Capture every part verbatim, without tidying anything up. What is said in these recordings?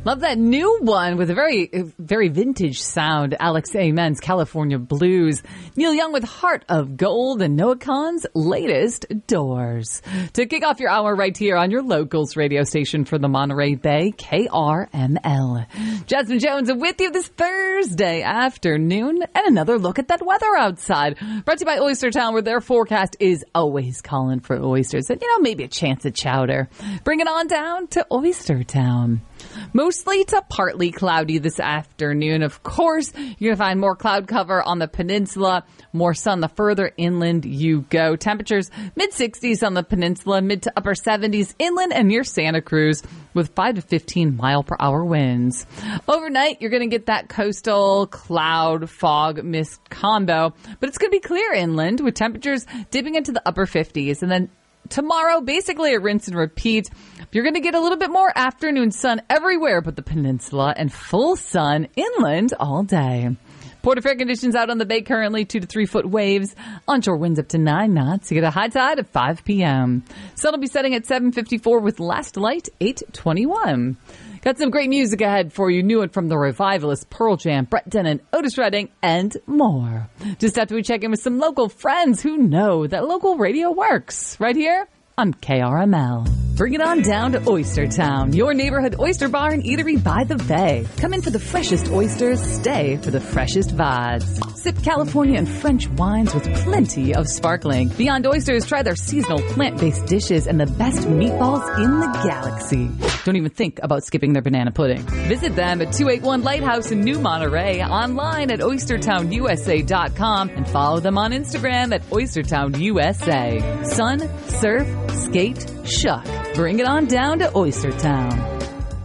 Love that new one with a very, very vintage sound. Alex Amen's California Blues. Neil Young with Heart of Gold and Noah Kahan's latest Doors. To kick off your hour right here on your locals radio station for the Monterey Bay, K R M L. Jasmine Jones with you this Thursday afternoon and another look at that weather outside. Brought to you by Oyster Town, where their forecast is always calling for oysters and, you know, maybe a chance at chowder. Bring it on down to Oyster Town. Mostly to partly cloudy this afternoon. Of course, you're going to find more cloud cover on the peninsula, more sun the further inland you go. Temperatures mid sixties on the peninsula, mid to upper seventies inland and near Santa Cruz with five to fifteen mile per hour winds. Overnight, you're going to get that coastal cloud, fog, mist combo, but it's going to be clear inland with temperatures dipping into the upper fifties. And then tomorrow, basically a rinse and repeat. You're going to get a little bit more afternoon sun everywhere but the peninsula and full sun inland all day. Port of fair conditions out on the bay currently, two to three foot waves. Onshore winds up to nine knots. You get a high tide at five p.m. Sun will be setting at seven fifty-four with last light eight twenty-one. Got some great music ahead for you. New one from the Revivalists, Pearl Jam, Brett Dennen, Otis Redding, and more. Just after we check in with some local friends who know that local radio works. Right here on K R M L. Bring it on down to Oyster Town, your neighborhood oyster bar and eatery by the bay. Come in for the freshest oysters, stay for the freshest vibes. Sip California and French wines with plenty of sparkling. Beyond Oysters, try their seasonal plant-based dishes and the best meatballs in the galaxy. Don't even think about skipping their banana pudding. Visit them at two eighty-one Lighthouse in New Monterey, online at oyster town u s a dot com, and follow them on Instagram at oyster town u s a. Sun, surf, skate, shuck. Bring it on down to Oyster Town.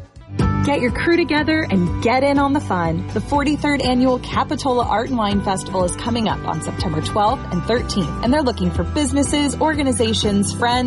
Get your crew together and get in on the fun. The forty-third Annual Capitola Art and Wine Festival is coming up on September twelfth and thirteenth, and they're looking for businesses, organizations, friends,